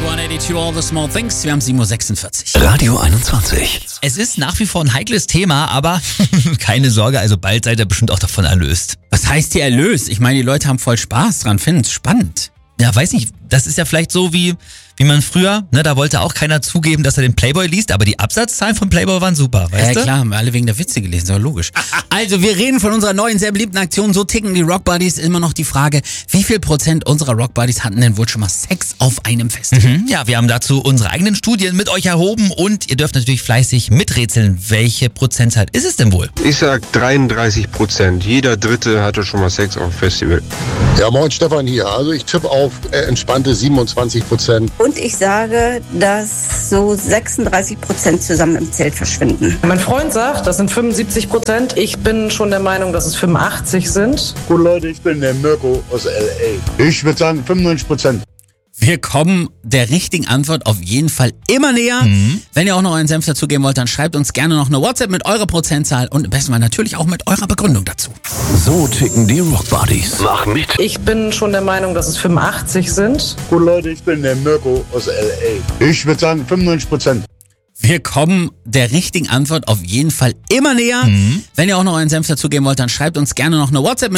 182 All the Small Things. Wir haben 7.46 Uhr. Radio 21. Es ist nach wie vor ein heikles Thema, aber keine Sorge, also bald seid ihr bestimmt auch davon erlöst. Was heißt hier erlöst? Ich meine, die Leute haben voll Spaß dran, finden es spannend. Ja, weiß nicht, das ist ja vielleicht so wie man früher, ne, da wollte auch keiner zugeben, dass er den Playboy liest, aber die Absatzzahlen von Playboy waren super, weißt du? Ja klar, haben wir alle wegen der Witze gelesen, ist doch logisch. Also wir reden von unserer neuen, sehr beliebten Aktion, so ticken die Rock Buddies. Immer noch die Frage, wie viel Prozent unserer Rock Buddies hatten denn wohl schon mal Sex auf einem Festival? Ja, wir haben dazu unsere eigenen Studien mit euch erhoben und ihr dürft natürlich fleißig miträtseln. Welche Prozentzahl ist es denn wohl? Ich sag 33%. Jeder Dritte hatte schon mal Sex auf dem Festival. Ja, moin, Stefan hier. Also ich tippe auf entspannte 27%. Und ich sage, dass so 36% zusammen im Zelt verschwinden. Mein Freund sagt, das sind 75%. Ich bin schon der Meinung, dass es 85 sind. Gut, Leute, ich bin der Mirko aus L.A. Ich würde sagen 95%. Wir kommen der richtigen Antwort auf jeden Fall immer näher. Wenn ihr auch noch einen Senf dazugeben wollt, dann schreibt uns gerne noch eine WhatsApp mit eurer Prozentzahl und im besten Fall natürlich auch mit eurer Begründung dazu. So ticken die Rock Buddies. Mach mit. Ich bin schon der Meinung, dass es 85 sind. Gut, Leute, ich bin der Mirko aus L.A. Ich würde sagen 95%. Wir kommen der richtigen Antwort auf jeden Fall immer näher. Wenn ihr auch noch einen Senf dazugeben wollt, dann schreibt uns gerne noch eine WhatsApp mit